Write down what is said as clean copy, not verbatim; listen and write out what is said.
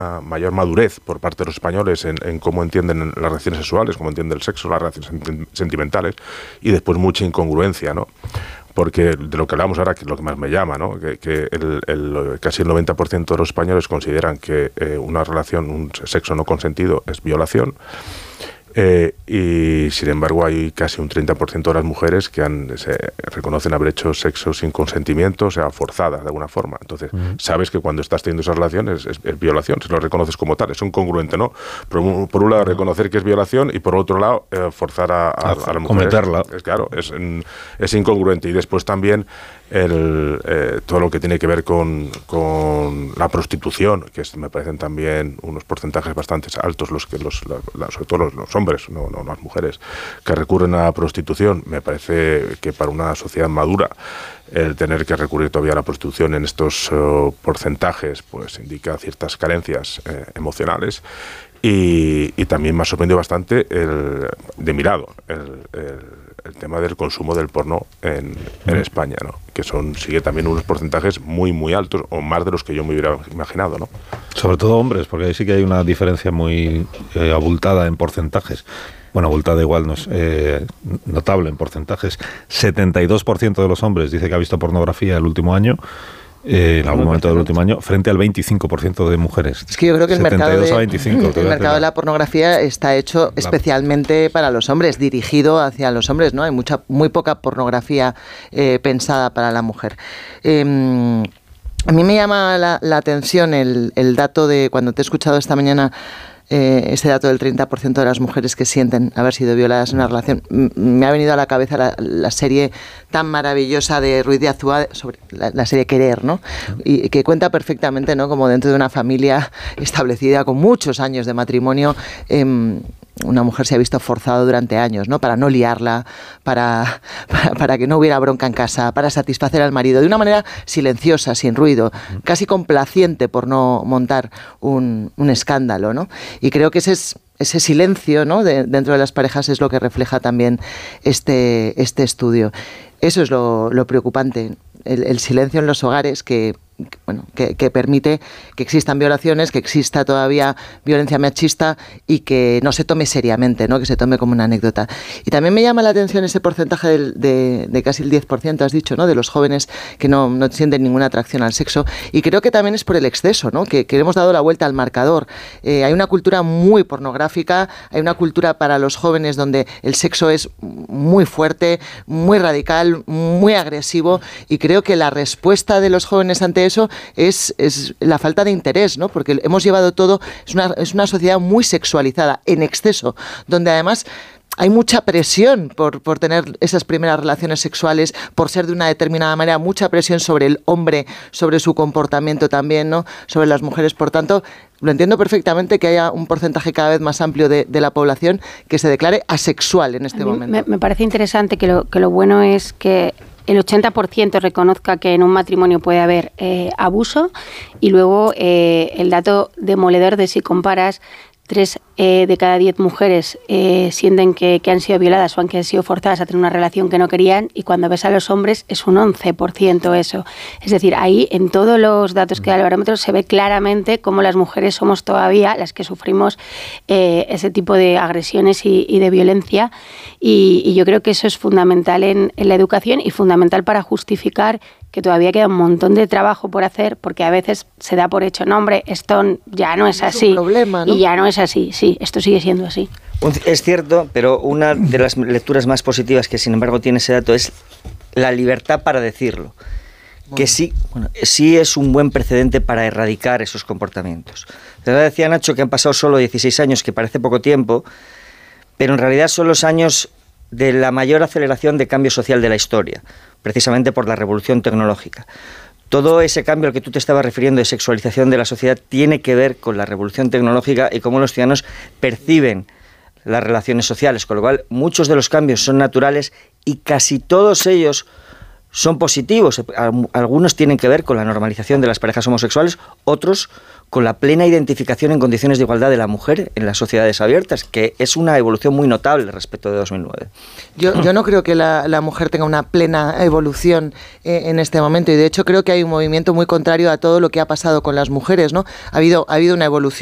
mayor madurez por parte de los españoles en cómo entienden las relaciones sexuales, cómo entienden el sexo, las relaciones sentimentales, y después mucha incongruencia, ¿no? Porque de lo que hablamos ahora, que es lo que más me llama, ¿no? Que casi el 90% de los españoles consideran que una relación, un sexo no consentido es violación. Y sin embargo hay casi un 30% de las mujeres que se reconocen haber hecho sexo sin consentimiento, o sea, forzadas de alguna forma. Entonces, sabes que cuando estás teniendo esa relación es violación, si lo reconoces como tal, es incongruente, ¿no? Por un lado reconocer que es violación y por otro lado forzar a la mujer cometerla. Claro, es incongruente. Y después también todo lo que tiene que ver con la prostitución, que me parecen también unos porcentajes bastante altos sobre todo los hombres, no las mujeres, que recurren a la prostitución. Me parece que para una sociedad madura el tener que recurrir todavía a la prostitución en estos porcentajes pues indica ciertas carencias emocionales. Y también me ha sorprendido bastante de mi lado el tema del consumo del porno en España, ¿no? Que sigue también unos porcentajes muy, muy altos, o más de los que yo me hubiera imaginado, ¿no? Sobre todo hombres, porque ahí sí que hay una diferencia muy abultada en porcentajes. Bueno, abultada igual no es notable en porcentajes. 72% de los hombres dice que ha visto pornografía el último año, en algún momento del último año, frente al 25% de mujeres. Es que yo creo que el mercado de la pornografía está hecho especialmente para los hombres, dirigido hacia los hombres, ¿no? Hay muy poca pornografía pensada para la mujer. A mí me llama la atención el dato de, cuando te he escuchado esta mañana, ese dato del 30% de las mujeres que sienten haber sido violadas en una relación. Me ha venido a la cabeza la serie tan maravillosa de Ruiz de Azúa, sobre la serie Querer, ¿no? Y que cuenta perfectamente, ¿no?, como dentro de una familia establecida con muchos años de matrimonio, una mujer se ha visto forzada durante años, ¿no?, para no liarla, para que no hubiera bronca en casa, para satisfacer al marido de una manera silenciosa, sin ruido, casi complaciente por no montar un escándalo, ¿no? Y creo que ese silencio, ¿no?, dentro de las parejas es lo que refleja también este estudio. Eso es lo preocupante, el silencio en los hogares que permite que existan violaciones, que exista todavía violencia machista y que no se tome seriamente, ¿no?, que se tome como una anécdota. Y también me llama la atención ese porcentaje de casi el 10%, has dicho, ¿no?, de los jóvenes que no sienten ninguna atracción al sexo, y creo que también es por el exceso, ¿no?, que hemos dado la vuelta al marcador. Hay una cultura muy pornográfica, hay una cultura para los jóvenes donde el sexo es muy fuerte, muy radical, muy agresivo, y creo que la respuesta de los jóvenes ante eso es la falta de interés, ¿no? Porque hemos llevado todo, es una sociedad muy sexualizada, en exceso, donde además hay mucha presión por tener esas primeras relaciones sexuales, por ser de una determinada manera, mucha presión sobre el hombre, sobre su comportamiento también, ¿no?, sobre las mujeres. Por tanto, lo entiendo perfectamente que haya un porcentaje cada vez más amplio de la población que se declare asexual en este momento. Me parece interesante que lo bueno es que el 80% reconozca que en un matrimonio puede haber abuso, y luego el dato demoledor de, si comparas, 3 de cada 10 mujeres sienten que han sido violadas o que han sido forzadas a tener una relación que no querían, y cuando ves a los hombres es un 11% eso. Es decir, ahí en todos los datos que da el barómetro se ve claramente cómo las mujeres somos todavía las que sufrimos ese tipo de agresiones y de violencia, y yo creo que eso es fundamental en la educación, y fundamental para justificar que todavía queda un montón de trabajo por hacer, porque a veces se da por hecho, no, hombre, esto ya no es así, problema, ¿no? Y ya no es así, sí, esto sigue siendo así. Es cierto, pero una de las lecturas más positivas que sin embargo tiene ese dato es la libertad para decirlo, que sí es un buen precedente para erradicar esos comportamientos. De verdad, decía Nacho que han pasado solo 16 años, que parece poco tiempo, pero en realidad son los años de la mayor aceleración de cambio social de la historia, precisamente por la revolución tecnológica. Todo ese cambio al que tú te estabas refiriendo de sexualización de la sociedad tiene que ver con la revolución tecnológica y cómo los ciudadanos perciben las relaciones sociales, con lo cual muchos de los cambios son naturales y casi todos ellos son positivos. Algunos tienen que ver con la normalización de las parejas homosexuales, otros con la plena identificación en condiciones de igualdad de la mujer en las sociedades abiertas, que es una evolución muy notable respecto de 2009. Yo no creo que la mujer tenga una plena evolución en este momento, y de hecho creo que hay un movimiento muy contrario a todo lo que ha pasado con las mujeres, ¿no? Ha habido una evolución